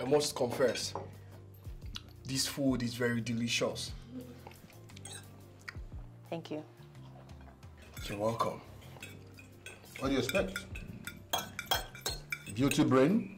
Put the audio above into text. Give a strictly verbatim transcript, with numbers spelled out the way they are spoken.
I must confess, this food is very delicious. Thank you. You're welcome. What do you expect? Beauty brain?